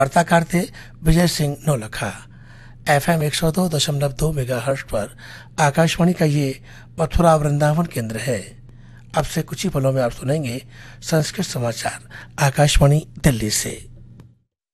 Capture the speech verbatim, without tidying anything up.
वार्ताकार थे Vijay Singh Naulakha. F M एक सौ दो दशमलव दो मेगा हर्ट्ज पर आकाशवाणी का ये मथुरा वृंदावन केंद्र है। अब से कुछ ही पलों में आप सुनेंगे संस्कृत समाचार आकाशवाणी दिल्ली से।